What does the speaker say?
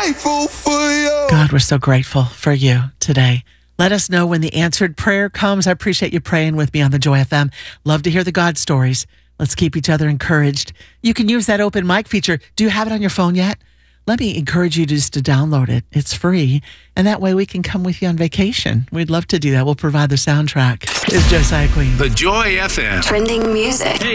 grateful for you. God, we're so grateful for you today. Let us know when the answered prayer comes. I appreciate you praying with me on the Joy FM. Love to hear the God stories. Let's keep each other encouraged. You can use that open mic feature. Do you have it on your phone yet? Let me encourage you just to download it. It's free. And that way we can come with you on vacation. We'd love to do that. We'll provide the soundtrack. It's Josiah Queen. The Joy FM. Trending music. Hey,